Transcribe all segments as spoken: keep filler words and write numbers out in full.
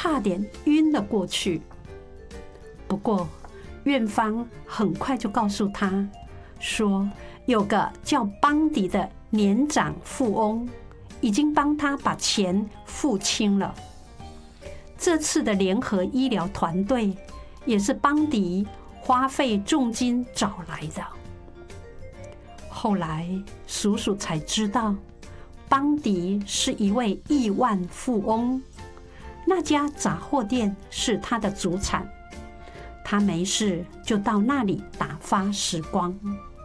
差点晕了过去。不过院方很快就告诉他说，有个叫邦迪的年长富翁已经帮他把钱付清了。这次的联合医疗团队也是邦迪花费重金找来的。后来叔叔才知道，邦迪是一位亿万富翁，那家杂货店是他的祖产，他没事就到那里打发时光。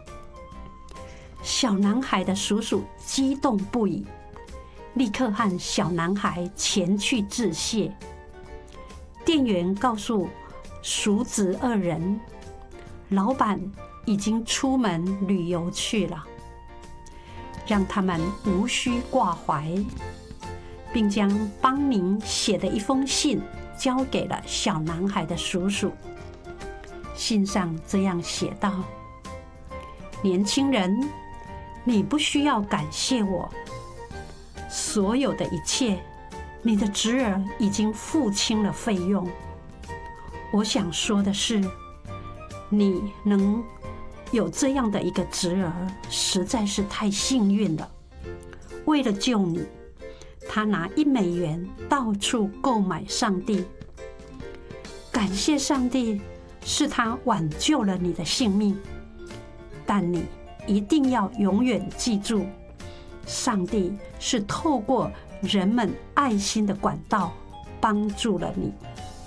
小男孩的叔叔激动不已，立刻和小男孩前去致谢。店员告诉叔侄二人，老板已经出门旅游去了，让他们无需挂怀，并将邦宁写的一封信交给了小男孩的叔叔。信上这样写道：年轻人，你不需要感谢我，所有的一切你的侄儿已经付清了费用。我想说的是，你能有这样的一个侄儿实在是太幸运了。为了救你，他拿一美元到处购买上帝。感谢上帝，是他挽救了你的性命，但你一定要永远记住，上帝是透过人们爱心的管道帮助了你。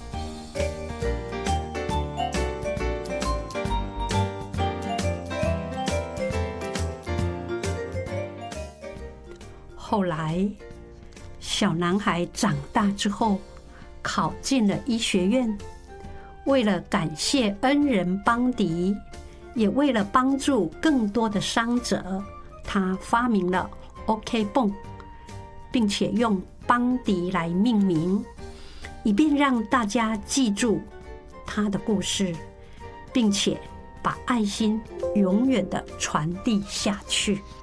后来，小男孩长大之后，考进了医学院。为了感谢恩人邦迪，也为了帮助更多的伤者，他发明了 OK 泵，并且用邦迪来命名，以便让大家记住他的故事，并且把爱心永远地传递下去。